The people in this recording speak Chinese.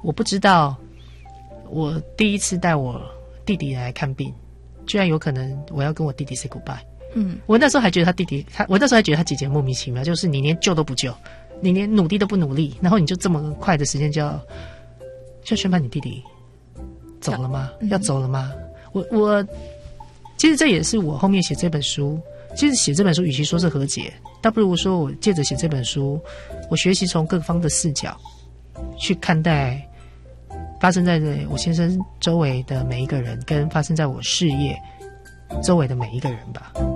我不知道，我第一次带我弟弟来看病，居然有可能我要跟我弟弟 say goodbye。我那时候还觉得我那时候还觉得他姐姐莫名其妙，就是你连救都不救，你连努力都不努力，然后你就这么快的时间就要宣判你弟弟走了吗？要走了吗？我其实这也是我后面写这本书。其实写这本书与其说是和解，倒不如说我借着写这本书，我学习从各方的视角去看待发生在我先生周围的每一个人，跟发生在我事业周围的每一个人吧。